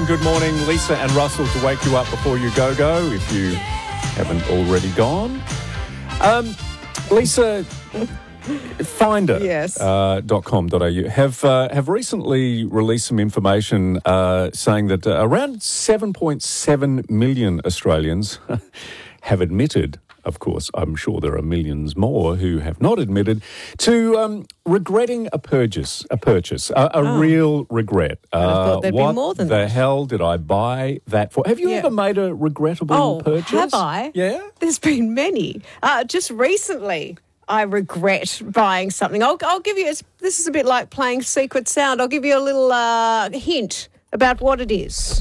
Good morning, Lisa and Russell, to wake you up before you go, if you haven't already gone. Lisa, Finder. Yes. .com.au have recently released some information saying that around 7.7 million Australians have admitted, of course, I'm sure there are millions more who have not admitted, to regretting a purchase, real regret. I thought there'd be what more than the that. hell did I buy that for? Have you ever made a regrettable purchase? Have I? Yeah? There's been many. Just recently, I regret buying something. I'll give you, this is a bit like playing Secret Sound. I'll give you a little hint about what it is.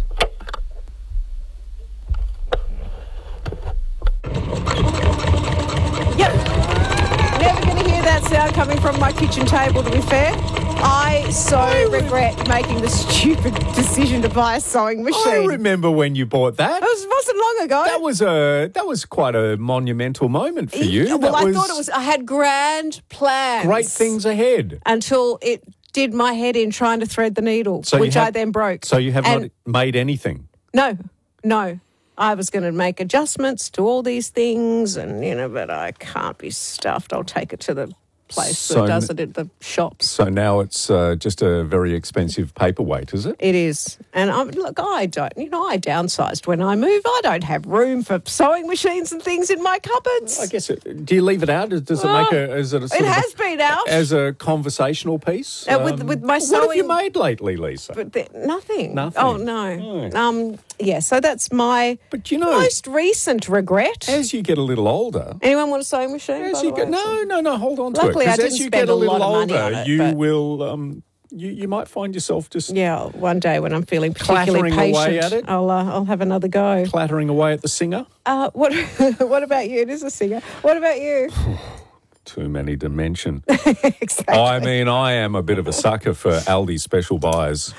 Yep. Never going to hear that sound coming from my kitchen table, to be fair. I regret making the stupid decision to buy a sewing machine. I remember when you bought that. It wasn't long ago. That was quite a monumental moment for you. Well, I thought it was. I had grand plans. Great things ahead. Until it did my head in trying to thread the needle, which I then broke. So you have not made anything? No. I was going to make adjustments to all these things but I can't be stuffed. I'll take it to the place that does it at the shops. So now it's just a very expensive paperweight, is it? It is. And I downsized when I moved. I don't have room for sewing machines and things in my cupboards. I guess, do you leave it out? Does it make it has been out. As a conversational piece? With my sewing. What have you made lately, Lisa? Nothing. Nothing? Oh, no. So that's my most recent regret. As you get a little older... Anyone want a sewing machine? No, hold on to it. Luckily, I didn't as you spend get a little lot of money older, on it, you will... You might find yourself just... Yeah, one day when I'm feeling particularly clattering patient, away at it. I'll have another go. Clattering away at the singer? What about you? It is a singer. What about you? Too many to mention. Exactly. I mean, I am a bit of a sucker for Aldi special buys.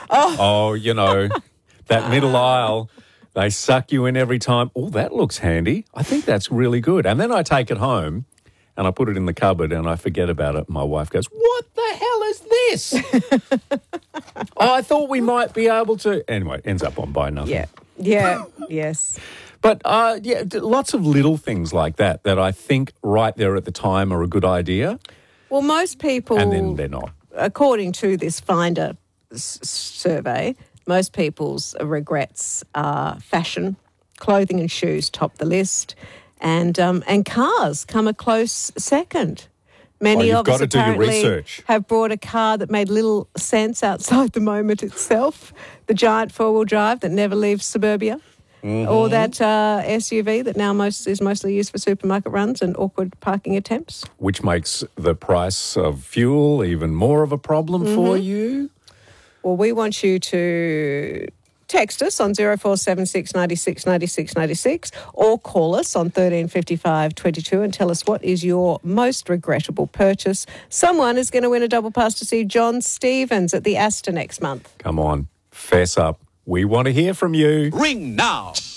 That middle aisle, they suck you in every time. Oh, that looks handy. I think that's really good. And then I take it home and I put it in the cupboard and I forget about it. My wife goes, "What the hell is this?" I thought we might be able to... Anyway, ends up on buying nothing. Yeah, yes. But, lots of little things like that I think right there at the time are a good idea. Well, most people... And then they're not. According to this Finder survey, most people's regrets are fashion, clothing and shoes top the list, and cars come a close second. Many of us apparently have bought a car that made little sense outside the moment itself, the giant four-wheel drive that never leaves suburbia, or that SUV that now is mostly used for supermarket runs and awkward parking attempts. Which makes the price of fuel even more of a problem for you. Well, we want you to text us on 0476 96 96 96 or call us on 1355 22 and tell us what is your most regrettable purchase. Someone is going to win a double pass to see John Stevens at the Astor next month. Come on, fess up. We want to hear from you. Ring now.